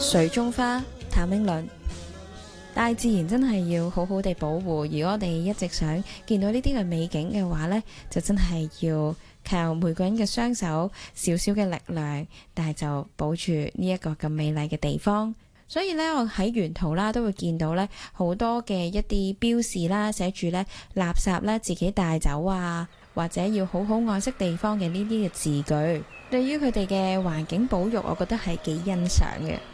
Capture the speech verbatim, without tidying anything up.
水中花，譚詠麟。大自然真係要好好地保護，如果我哋一直想見到呢啲嘅美景嘅話呢，就真係要靠每個人嘅雙手，少少嘅力量，但係就保住呢一個咁美麗嘅地方。所以呢，我喺沿途啦都會見到呢好多嘅一啲標示啦，寫住呢垃圾呢自己帶走啊，或者要好好愛惜地方嘅呢啲嘅字句。對於佢哋嘅環境保育，我覺得係幾欣賞嘅。